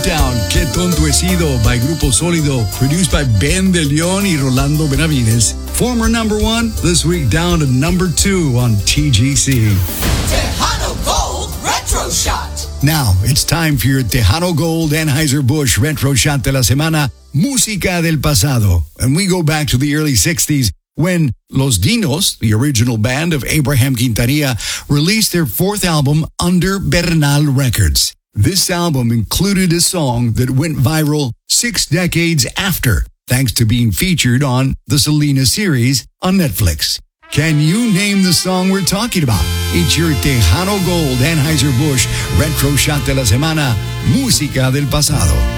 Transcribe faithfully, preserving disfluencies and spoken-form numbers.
Down, Qué Tonto He Sido by Grupo Sólido, produced by Ben De Leon y Rolando Benavides. Former number one, this week down to number two on T G C. Tejano Gold Retro Shot. Now, it's time for your Tejano Gold Anheuser-Busch Retro Shot de la Semana, Música del Pasado. And we go back to the early sixties when Los Dinos, the original band of Abraham Quintanilla, released their fourth album under Bernal Records. This album included a song that went viral six decades after, thanks to being featured on the Selena series on Netflix. Can you name the song we're talking about? It's your Tejano Gold Anheuser-Busch Retro Shot de la Semana, Música del Pasado.